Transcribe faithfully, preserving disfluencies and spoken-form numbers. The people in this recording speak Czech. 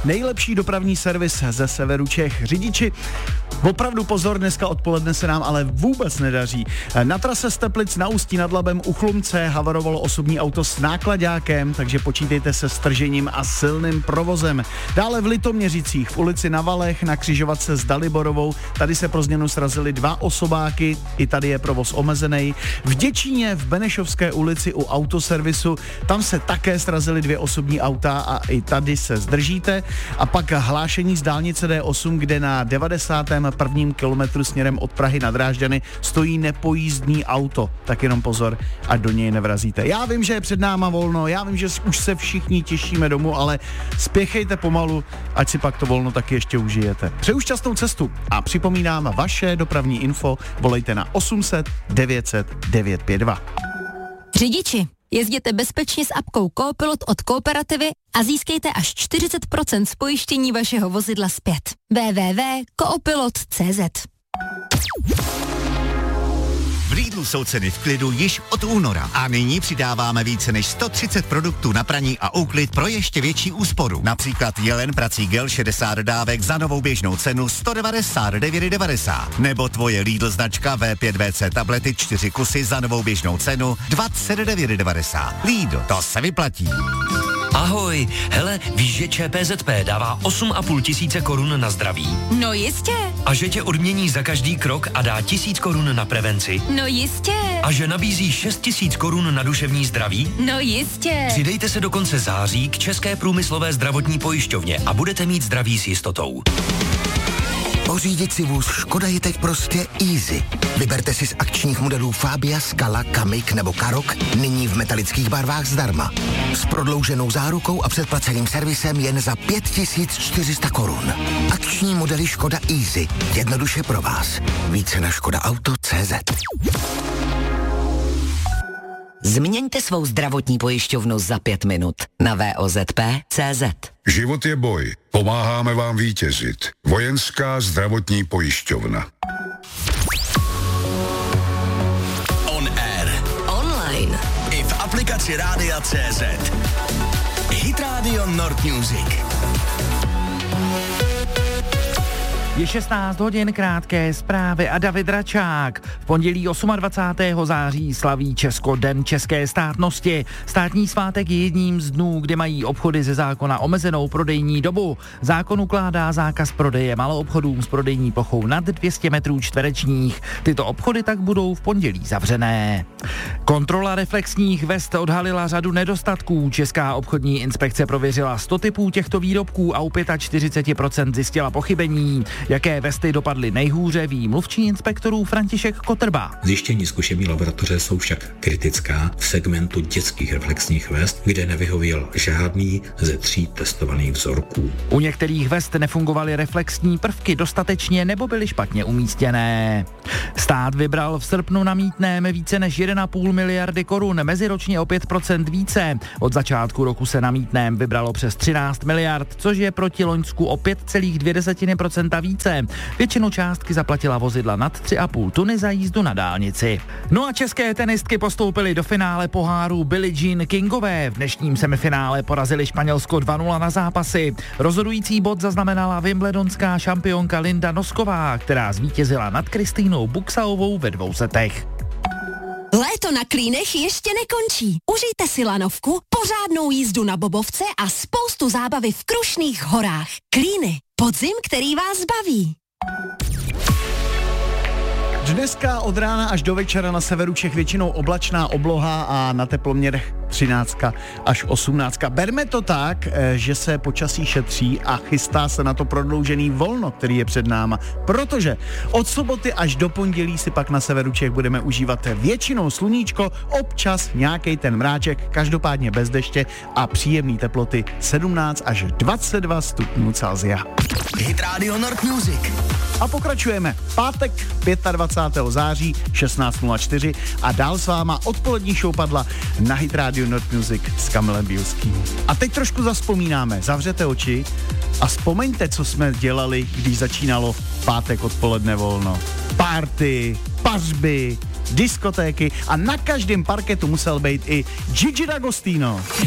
nejlepší dopravní servis ze severu Čech. Řidiči, opravdu pozor, dneska odpoledne se nám ale vůbec nedaří. Na trase z Teplic na Ústí nad Labem u Chlumce havarovalo osobní auto s náklaďákem, takže počítejte se s tržením a silným provozem. Dále v Litoměřicích v ulici na Valech na křižovatce s Daliborovou, tady se pro změnu srazili dva osobáky, i tady je provoz omezený. V Děčíně v Benešovské ulici u autoservisu, tam se také srazily dvě osobní auta a i tady se zdržíte. A pak hlášení z dálnice D osm, kde na devadesátém prvním kilometru směrem od Prahy na Drážďany stojí nepojízdný auto. Tak jenom pozor, ať do něj nevrazíte. Já vím, že je před náma volno, já vím, že už se všichni těšíme domů, ale spěchejte pomalu, ať si pak to volno taky ještě užijete. Přeju šťastnou cestu a připomínám vaše dopravní info, volejte na osm set devět set devět pět dva. Řidiči, jezděte bezpečně s apkou Coopilot od Kooperativy a získejte až čtyřicet procent z pojištění vašeho vozidla zpět. w w w tečka coopilot tečka c z. V Lidlu jsou ceny v klidu již od února a nyní přidáváme více než sto třicet produktů na praní a úklid pro ještě větší úsporu. Například Jelen prací gel šedesát dávek za novou běžnou cenu sto devadesát devět devadesát. Nebo tvoje Lidl značka V pět V C tablety čtyři kusy za novou běžnou cenu dvacet devět devadesát. Lidl, to se vyplatí. Ahoj, hele, víš, že Č P Z P dává osm a půl tisíce korun na zdraví? No jistě. A že tě odmění za každý krok a dá tisíc korun na prevenci? No jistě. A že nabízí šest tisíc korun na duševní zdraví? No jistě. Přidejte se do konce září k České průmyslové zdravotní pojišťovně a budete mít zdraví s jistotou. Pořídit si vůz Škoda je teď prostě easy. Vyberte si z akčních modelů Fabia, Scala, Kamik nebo Karok nyní v metalických barvách zdarma. S prodlouženou zárukou a předplaceným servisem jen za pět tisíc čtyři sta korun. Akční modely Škoda Easy. Jednoduše pro vás. Více na škoda auto tečka cé zet. Změňte svou zdravotní pojišťovnu za pět minut na v o z p tečka cé zet. Život je boj. Pomáháme vám vítězit. Vojenská zdravotní pojišťovna. On air. Online. I v aplikaci Rádia tečka cé zet. Hit Radio Nord Music. Je šestnáct hodin, krátké zprávy a David Račák. V pondělí dvacátého osmého září slaví Česko Den české státnosti. Státní svátek je jedním z dnů, kdy mají obchody ze zákona omezenou prodejní dobu. Zákon ukládá zákaz prodeje maloobchodům s prodejní plochou nad dvě stě metrů čtverečních. Tyto obchody tak budou v pondělí zavřené. Kontrola reflexních vest odhalila řadu nedostatků. Česká obchodní inspekce prověřila sto typů těchto výrobků a u čtyřicet pět procent zjistila pochybení. Jaké vesty dopadly nejhůře, ví mluvčí inspektorů František Kotrba. Zjištění zkušební laboratoře jsou však kritická v segmentu dětských reflexních vest, kde nevyhověl žádný ze tří testovaných vzorků. U některých vest nefungovaly reflexní prvky dostatečně nebo byly špatně umístěné. Stát vybral v srpnu na mýtném více než jedna celá pět miliardy korun, meziročně o pět procent více. Od začátku roku se na mýtném vybralo přes třináct miliard, což je proti loňsku o pět celá dvě procenta více. Většinu částky zaplatila vozidla nad tři a půl tuny za jízdu na dálnici. No a české tenistky postoupily do finále poháru Billie Jean Kingové. V dnešním semifinále porazili Španělsko dva nula na zápasy. Rozhodující bod zaznamenala wimbledonská šampionka Linda Nosková, která zvítězila nad Kristýnou Buxaovou ve dvou setech. Léto na Klínech ještě nekončí. Užijte si lanovku, pořádnou jízdu na bobovce a spoustu zábavy v Krušných horách. Klíny. Podzim, který vás baví. Dneska od rána až do večera na severu Čech většinou oblačná obloha a na teploměrech třináct až osmnáct. Berme to tak, že se počasí šetří a chystá se na to prodloužený volno, který je před náma, protože od soboty až do pondělí si pak na severu Čech budeme užívat většinou sluníčko, občas nějaký ten mráček, každopádně bez deště a příjemné teploty sedmnáct až dvacet dva stupňů Celsia. Hit Radio Nord Music. A pokračujeme. Pátek dvacátého pátého září šestnáct nula čtyři a dál s váma odpolední show padla na Hit Radio Nord Music s Kamilem Bílským. A teď trošku zavzpomínáme, zavřete oči a vzpomeňte, co jsme dělali, když začínalo pátek odpoledne volno. Party, pařby, diskotéky a na každém parketu musel být i Gigi D'Agostino.